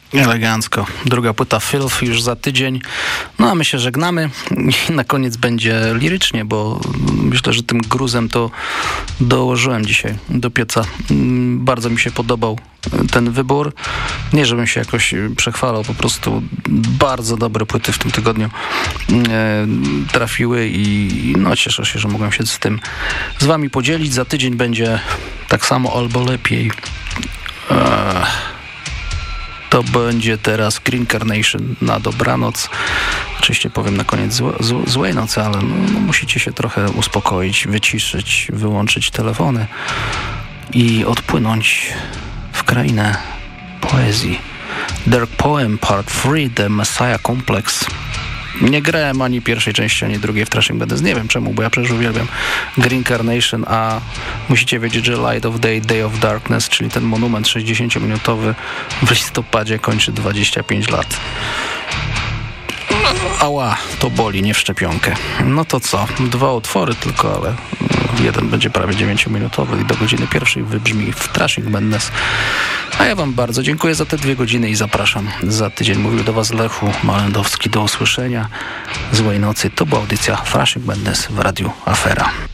Elegancko. Druga płyta Filth już za tydzień. No a my się żegnamy i na koniec będzie lirycznie, bo myślę, że tym gruzem to dołożyłem dzisiaj do pieca. Bardzo mi się podobał ten wybór. Nie, żebym się jakoś przechwalał, po prostu bardzo dobre płyty w tym tygodniu trafiły i no cieszę się, że mogłem się z tym z wami podzielić. Za tydzień będzie tak samo albo lepiej. To będzie teraz Green Carnation na dobranoc. Oczywiście powiem na koniec złej nocy, ale no, musicie się trochę uspokoić, wyciszyć, wyłączyć telefony i odpłynąć w krainę poezji. Dark Poem Part 3, The Messiah Complex. Nie grałem ani pierwszej części, ani drugiej w Thrashing Madness. Nie wiem czemu, bo ja przecież uwielbiam Green Carnation, a musicie wiedzieć, że Light of Day, Day of Darkness, czyli ten monument 60-minutowy w listopadzie kończy 25 lat. Ała, to boli, nie w szczepionkę. No to co? 2 utwory tylko, ale jeden będzie prawie 9-minutowy i do godziny pierwszej wybrzmi w Thrashing Madness. A ja wam bardzo dziękuję za te 2 godziny i zapraszam za tydzień. Mówił do was Lechu Malendowski. Do usłyszenia. Złej nocy. To była audycja Thrashing Madness w Radiu Afera.